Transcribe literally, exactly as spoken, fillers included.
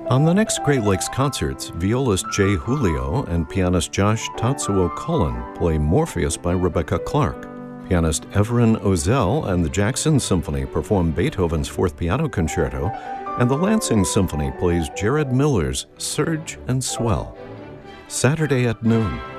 On the next Great Lakes concerts, violist Jay Julio and pianist Josh Tatsuo Cullen play Morpheus by Rebecca Clark. Pianist Everin Ozell and the Jackson Symphony perform Beethoven's Fourth Piano Concerto, and the Lansing Symphony plays Jared Miller's Surge and Swell. Saturday at noon.